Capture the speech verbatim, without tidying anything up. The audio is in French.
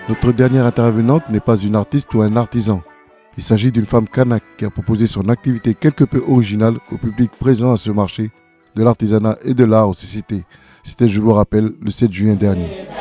Notre dernière intervenante n'est pas une artiste ou un artisan. Il s'agit d'une femme kanak qui a proposé son activité quelque peu originale au public présent à ce marché de l'artisanat et de l'art aux sociétés. C'était, je vous rappelle, le sept juin dernier.